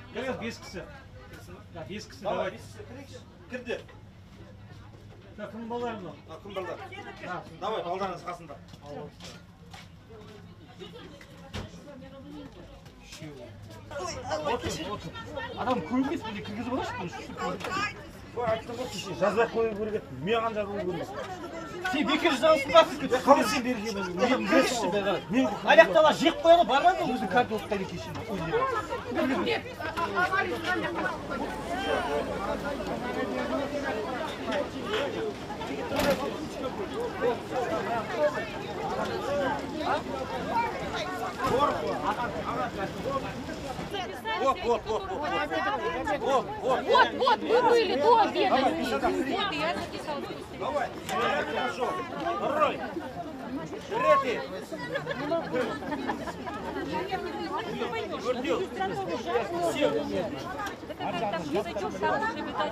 Gel 5 kişi. Ya 5 kişi давай. Кірді. Ya kim balar mı? Кім балдар? Давай, балдарыңыз қасында. Otur. Adam koymuş bir kırgızı var şu. Ayттым ғой кеше жазбай қою керек еді. Маған жазу керек. Сен бекер жазасың ба сізге? Қалай сен берген? Мен аяқтала жеп қояды бармады өзі картошка кеше. Вот, вы были до обеда. Вот, я записала. Давай. Хорошо. Рой. Рети. Гордил. Сел. Язычок стал приобретать.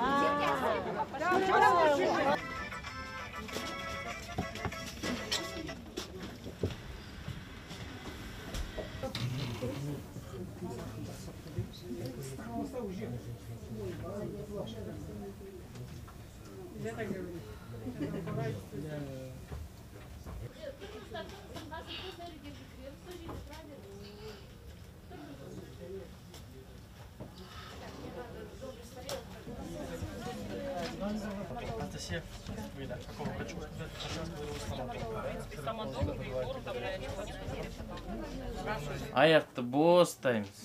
Анастасия, какого хочу сказать, Аяқты бостаймыз.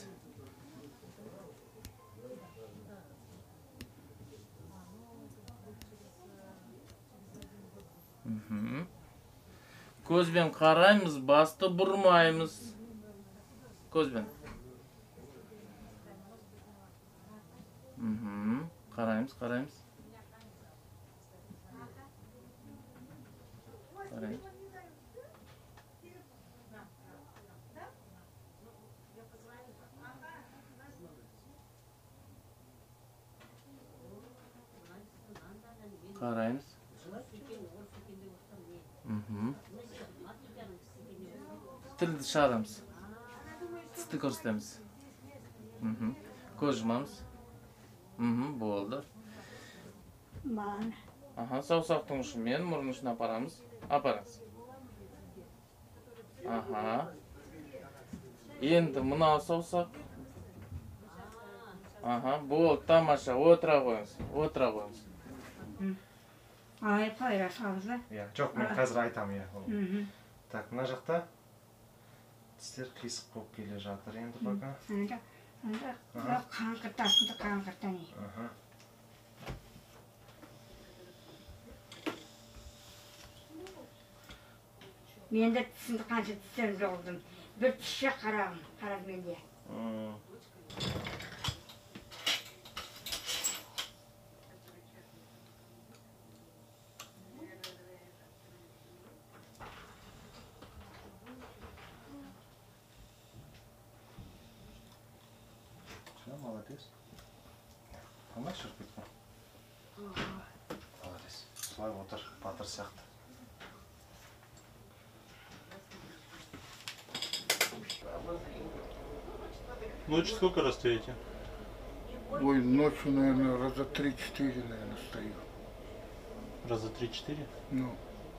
Көзбен қараймыз, басты бұрмаймыз. Көзбен. Қараймыз. Қараймыз. Қараймыз. Тілді шығарамыз. Тісті көрсетеміз. Көз жұмамыз. Болды. Саусақтың ұшымен мұрын ұшын апарамыз. Апарыңыз. Енді мынау саусақ. Болды, тамаша. Отыра қойыңыз. Пайра салды. Жоқ, мен қазір айтамын. Так, мына жақта тістер қисық болып келе жатыр енді пока. Қаңқыртан. Мен де тісімді қанша тістерін жоғылдым. Bir tişe karar mendiye. Молодец. Қандай шығып кеткен? Молодец. Солай отыр, батыр сияқты. Ночью сколько раз стоите? Ой, ночью, наверное, раза 3-4, наверное, стою. Раза 3-4? Ну.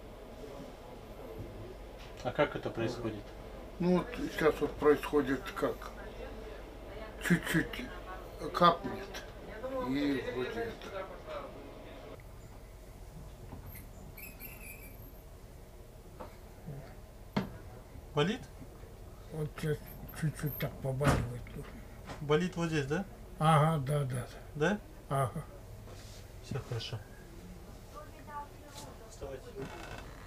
А как это происходит? Ну вот сейчас вот происходит как? Чуть-чуть капнет. И вот это. Болит? Вот сейчас чуть-чуть так побаливает. Болит вот здесь, да? Ага, да. Да? Ага. Все хорошо. Вставайте.